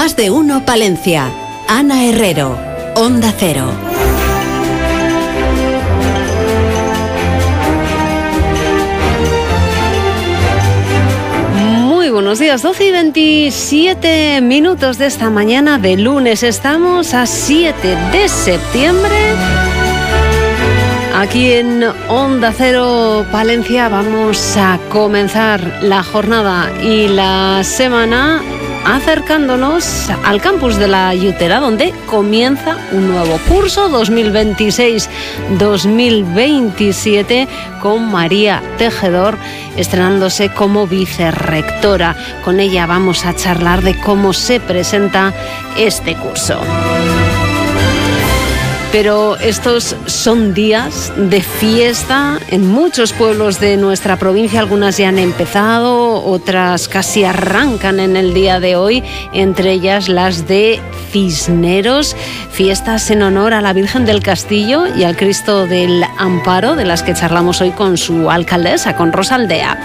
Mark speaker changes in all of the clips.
Speaker 1: Más de uno Palencia. Ana Herrero, Onda Cero.
Speaker 2: Muy buenos días, 12:27 de esta mañana de lunes. Estamos a 7 de septiembre. Aquí en Onda Cero Palencia vamos a comenzar la jornada y la semana acercándonos al campus de la Yutera, donde comienza un nuevo curso 2026-2027 con María Tejedor estrenándose como vicerrectora. Con ella vamos a charlar de cómo se presenta este curso. Pero estos son días de fiesta en muchos pueblos de nuestra provincia. Algunas ya han empezado, otras casi arrancan en el día de hoy, entre ellas las de Cisneros, fiestas en honor a la Virgen del Castillo y al Cristo del Amparo, de las que charlamos hoy con su alcaldesa, con Rosa Aldea.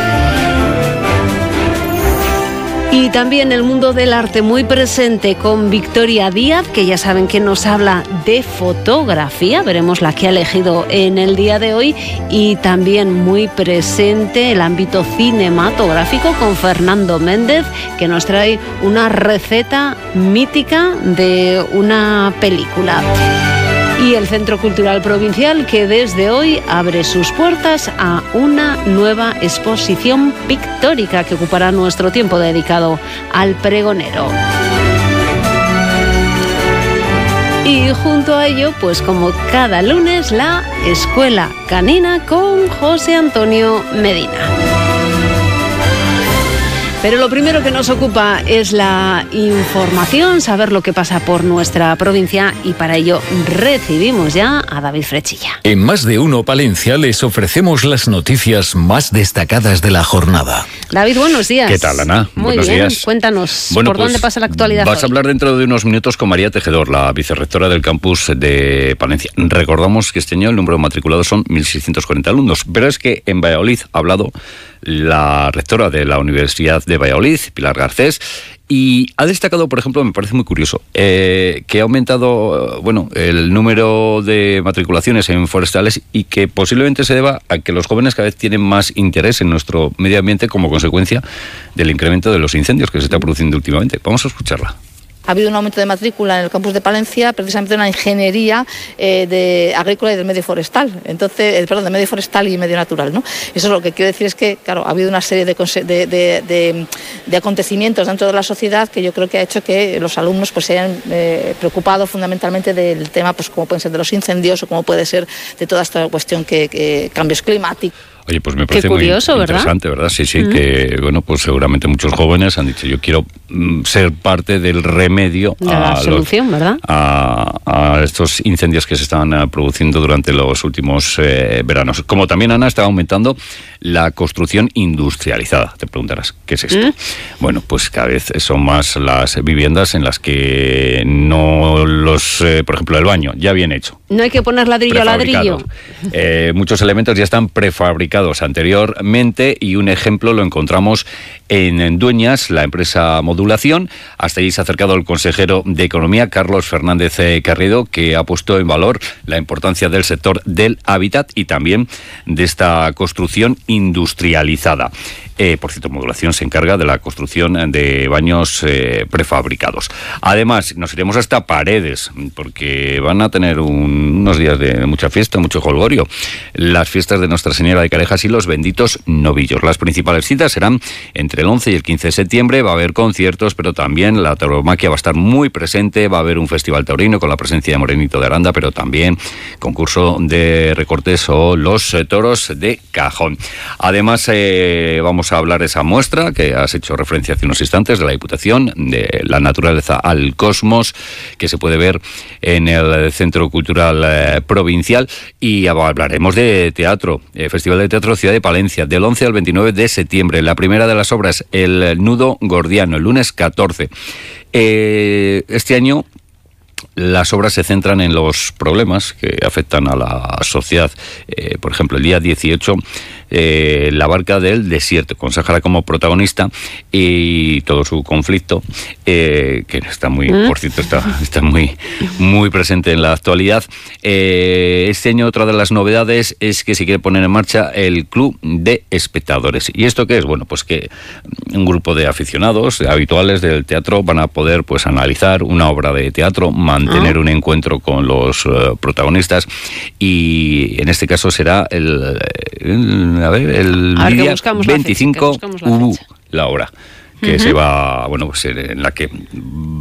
Speaker 2: Y también el mundo del arte muy presente con Victoria Díaz, que ya saben que nos habla de fotografía, veremos la que ha elegido en el día de hoy, y también muy presente el ámbito cinematográfico con Fernando Méndez, que nos trae una receta mítica de una película. Y el Centro Cultural Provincial, que desde hoy abre sus puertas a una nueva exposición pictórica que ocupará nuestro tiempo dedicado al pregonero. Y junto a ello, pues como cada lunes, la Escuela Canina con José Antonio Medina. Pero lo primero que nos ocupa es la información, saber lo que pasa por nuestra provincia, y para ello recibimos ya a David Frechilla.
Speaker 3: En Más de uno Palencia les ofrecemos las noticias más destacadas de la jornada.
Speaker 2: David, buenos días.
Speaker 4: ¿Qué tal, Ana?
Speaker 2: Muy
Speaker 4: buenos
Speaker 2: bien,
Speaker 4: días.
Speaker 2: Cuéntanos, ¿por dónde pasa la actualidad
Speaker 4: Vas
Speaker 2: hoy?
Speaker 4: a hablar dentro de unos minutos con María Tejedor, la vicerrectora del campus de Palencia. Recordamos que este año el número de matriculados son 1.640 alumnos, pero es que en Valladolid ha hablado la rectora de la Universidad de Valladolid, Pilar Garcés, y ha destacado, por ejemplo, me parece muy curioso, que ha aumentado el número de matriculaciones en forestales y que posiblemente se deba a que los jóvenes cada vez tienen más interés en nuestro medio ambiente como consecuencia del incremento de los incendios que se está produciendo últimamente. Vamos a escucharla.
Speaker 5: Ha habido un aumento de matrícula en el campus de Palencia, precisamente una ingeniería de agrícola y del medio forestal, de medio forestal y medio natural, ¿no? Eso es lo que quiero decir, es que, claro, ha habido una serie de acontecimientos dentro de la sociedad que yo creo que ha hecho que los alumnos pues se hayan preocupado fundamentalmente del tema, pues como pueden ser de los incendios o como puede ser de toda esta cuestión que cambios climáticos.
Speaker 4: Oye, pues me parece
Speaker 2: curioso,
Speaker 4: muy interesante, ¿verdad? Sí, que, pues seguramente muchos jóvenes han dicho, yo quiero ser parte del remedio
Speaker 2: de la solución, ¿verdad?
Speaker 4: A estos incendios que se están produciendo durante los últimos veranos. Como también, Ana, está aumentando la construcción industrializada. Te preguntarás, ¿qué es esto? Bueno, pues cada vez son más las viviendas en las que no por ejemplo, el baño ya bien hecho.
Speaker 2: No hay que poner ladrillo a ladrillo.
Speaker 4: Muchos elementos ya están prefabricados anteriormente, y un ejemplo lo encontramos en Dueñas, la empresa Modulación. Hasta allí se ha acercado el consejero de Economía, Carlos Fernández Carrido, que ha puesto en valor la importancia del sector del hábitat y también de esta construcción industrializada. Por cierto, Modulación se encarga de la construcción de baños prefabricados. Además, nos iremos hasta Paredes, porque van a tener unos días de mucha fiesta, mucho jolgorio. Las fiestas de Nuestra Señora de Carejas y los benditos novillos. Las principales citas serán entre el 11 y el 15 de septiembre. Va a haber conciertos, pero también la tauromaquia va a estar muy presente. Va a haber un festival taurino con la presencia de Morenito de Aranda, pero también concurso de recortes o los toros de Cajón. Además, vamos a hablar de esa muestra que has hecho referencia hace unos instantes, de la Diputación, de la naturaleza al cosmos, que se puede ver en el Centro Cultural Provincial, y hablaremos de teatro, Festival de Teatro Ciudad de Palencia, del 11 al 29 de septiembre. La primera de las obras, El Nudo Gordiano, el lunes 14. Este año las obras se centran en los problemas que afectan a la sociedad. Por ejemplo, el día 18, la barca del desierto, con Sáhara como protagonista y todo su conflicto, que está muy, por cierto, está muy presente en la actualidad. Este año otra de las novedades es que se quiere poner en marcha el Club de Espectadores. ¿Y esto qué es? Bueno, pues que un grupo de aficionados habituales del teatro van a poder pues analizar una obra de teatro, mantener un encuentro con los protagonistas, y en este caso será el día 25 la hora, que se va, bueno, pues en la que